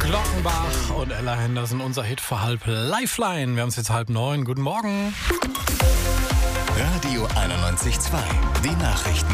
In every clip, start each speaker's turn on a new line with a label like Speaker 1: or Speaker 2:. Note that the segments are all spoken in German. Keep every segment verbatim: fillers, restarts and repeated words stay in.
Speaker 1: Glockenbach und Ella Henderson, unser Hit für halb Lifeline. Wir haben es jetzt halb neun. Guten Morgen.
Speaker 2: Radio einundneunzig Komma zwei. Die Nachrichten.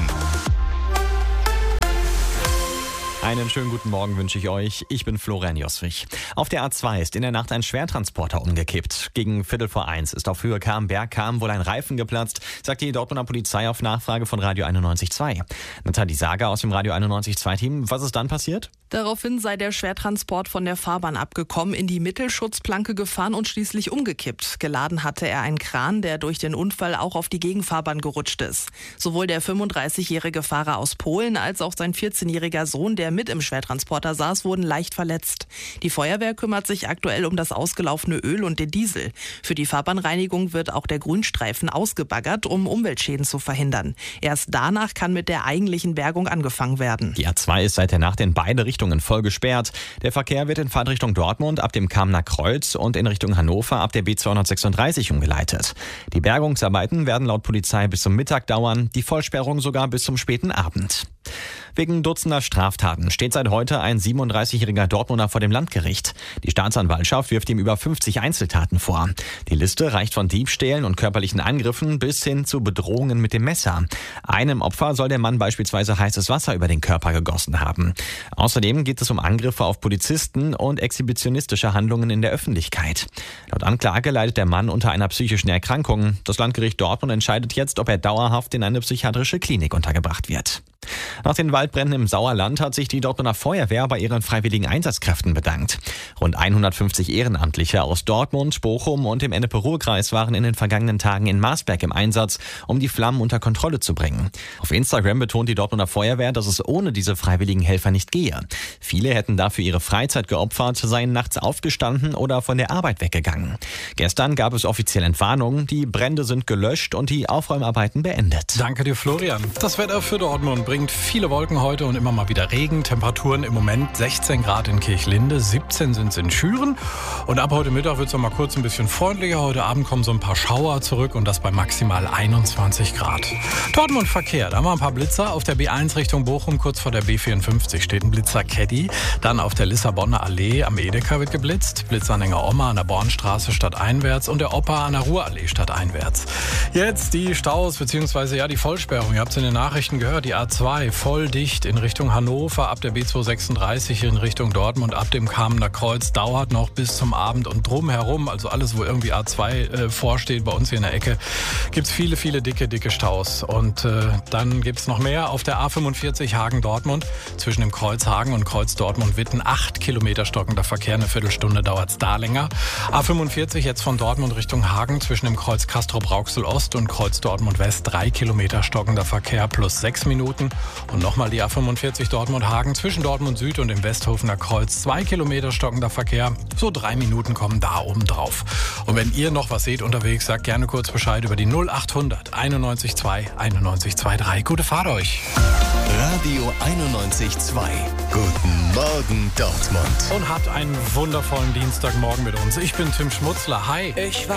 Speaker 3: Einen schönen guten Morgen wünsche ich euch. Ich bin Florian Joswig. Auf der A zwei ist in der Nacht ein Schwertransporter umgekippt. Gegen Viertel vor eins ist auf Höhe Kahn-Bergkamen wohl ein Reifen geplatzt, sagt die Dortmunder Polizei auf Nachfrage von Radio einundneunzig Komma zwei. Nathalie Sager aus dem Radio einundneunzig Komma zwei Team. Was ist dann passiert?
Speaker 4: Daraufhin sei der Schwertransport von der Fahrbahn abgekommen, in die Mittelschutzplanke gefahren und schließlich umgekippt. Geladen hatte er einen Kran, der durch den Unfall auch auf die Gegenfahrbahn gerutscht ist. Sowohl der fünfunddreißigjährige Fahrer aus Polen als auch sein vierzehnjähriger Sohn, der mit im Schwertransporter saß, wurden leicht verletzt. Die Feuerwehr kümmert sich aktuell um das ausgelaufene Öl und den Diesel. Für die Fahrbahnreinigung wird auch der Grünstreifen ausgebaggert, um Umweltschäden zu verhindern. Erst danach kann mit der eigentlichen Bergung angefangen werden.
Speaker 3: Die A zwei ist seit der Nacht in beide Richtungen voll gesperrt. Der Verkehr wird in Fahrtrichtung Dortmund ab dem Kamener Kreuz und in Richtung Hannover ab der B zweihundertsechsunddreißig umgeleitet. Die Bergungsarbeiten werden laut Polizei bis zum Mittag dauern, die Vollsperrung sogar bis zum späten Abend. Wegen dutzender Straftaten steht seit heute ein siebenunddreißigjähriger Dortmunder vor dem Landgericht. Die Staatsanwaltschaft wirft ihm über fünfzig Einzeltaten vor. Die Liste reicht von Diebstählen und körperlichen Angriffen bis hin zu Bedrohungen mit dem Messer. Einem Opfer soll der Mann beispielsweise heißes Wasser über den Körper gegossen haben. Außerdem geht es um Angriffe auf Polizisten und exhibitionistische Handlungen in der Öffentlichkeit. Laut Anklage leidet der Mann unter einer psychischen Erkrankung. Das Landgericht Dortmund entscheidet jetzt, ob er dauerhaft in eine psychiatrische Klinik untergebracht wird. Nach den Waldbränden im Sauerland hat sich die Dortmunder Feuerwehr bei ihren freiwilligen Einsatzkräften bedankt. Rund hundertfünfzig Ehrenamtliche aus Dortmund, Bochum und dem Ennepe-Ruhr-Kreis waren in den vergangenen Tagen in Marsberg im Einsatz, um die Flammen unter Kontrolle zu bringen. Auf Instagram betont die Dortmunder Feuerwehr, dass es ohne diese freiwilligen Helfer nicht gehe. Viele hätten dafür ihre Freizeit geopfert, seien nachts aufgestanden oder von der Arbeit weggegangen. Gestern gab es offiziell Entwarnungen, die Brände sind gelöscht und die Aufräumarbeiten beendet.
Speaker 1: Danke dir, Florian. Das Wetter für Dortmund bringt viele Wolken heute und immer mal wieder Regen. Temperaturen im Moment sechzehn Grad in Kirchlinde, siebzehn sind es in Schüren. Und ab heute Mittag wird es noch mal kurz ein bisschen freundlicher. Heute Abend kommen so ein paar Schauer zurück und das bei maximal einundzwanzig Grad. Dortmund Verkehr, da haben wir ein paar Blitzer. Auf der B eins Richtung Bochum, kurz vor der B vierundfünfzig, steht ein Blitzer Caddy. Dann auf der Lissabonner Allee am Edeka wird geblitzt. Blitzanhänger Oma an der Bornstraße stadteinwärts und der Opa an der Ruhrallee stadteinwärts. Jetzt die Staus bzw. ja die Vollsperrung. Ihr habt es in den Nachrichten gehört, die A zwei voll dicht in Richtung Hannover, ab der B zweihundertsechsunddreißig in Richtung Dortmund, ab dem Kamener Kreuz, dauert noch bis zum Abend und drumherum, also alles, wo irgendwie A zwei äh, vorsteht, bei uns hier in der Ecke, gibt es viele, viele dicke, dicke Staus. Und äh, dann gibt es noch mehr auf der A fünfundvierzig Hagen-Dortmund, zwischen dem Kreuz Hagen und Kreuz Dortmund-Witten, acht Kilometer stockender Verkehr, eine Viertelstunde dauert es da länger. A fünfundvierzig jetzt von Dortmund Richtung Hagen, zwischen dem Kreuz Castrop-Rauxel-Ost und Kreuz Dortmund-West, drei Kilometer stockender Verkehr plus sechs Minuten. Und nochmal die A fünfundvierzig Dortmund-Hagen zwischen Dortmund Süd und dem Westhofener Kreuz. Zwei Kilometer stockender Verkehr. So drei Minuten kommen da oben drauf. Und wenn ihr noch was seht unterwegs, sagt gerne kurz Bescheid über die null achthundert einundneunzig zwei einundneunzig zweiunddreißig. Gute Fahrt euch.
Speaker 2: Radio einundneunzig Komma zwei. Guten Morgen Dortmund.
Speaker 1: Und habt einen wundervollen Dienstagmorgen mit uns. Ich bin Tim Schmutzler. Hi.
Speaker 5: Ich war